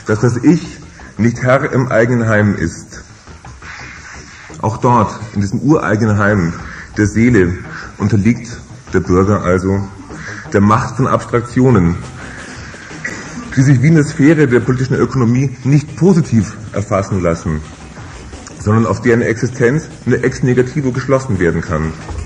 dass das Ich nicht Herr im eigenen Heim ist. Auch dort, in diesem ureigenen Heim der Seele, unterliegt der Bürger also der Macht von Abstraktionen, die sich wie in der Sphäre der politischen Ökonomie nicht positiv erfassen lassen, sondern auf deren Existenz eine ex negativo geschlossen werden kann.